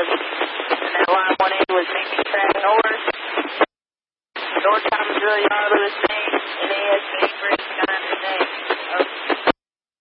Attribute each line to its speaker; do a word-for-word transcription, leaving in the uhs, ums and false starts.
Speaker 1: and then line one A was making traffic. Over.